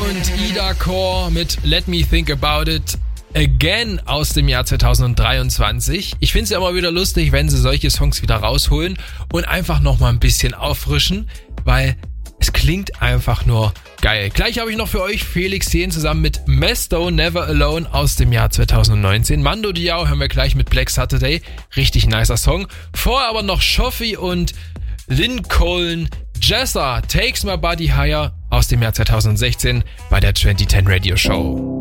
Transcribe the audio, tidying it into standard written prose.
und Ida Core mit Let Me Think About It Again aus dem Jahr 2023. Ich finde es ja immer wieder lustig, wenn sie solche Songs wieder rausholen und einfach nochmal ein bisschen auffrischen, weil es klingt einfach nur geil. Gleich habe ich noch für euch Felix Jähn zusammen mit Mesto, Never Alone aus dem Jahr 2019. Mando Diao hören wir gleich mit Black Saturday. Richtig nicer Song. Vorher aber noch Shoffi und Lincoln Jessa, Takes My Body Higher aus dem Jahr 2016 bei der 2010 Radio Show.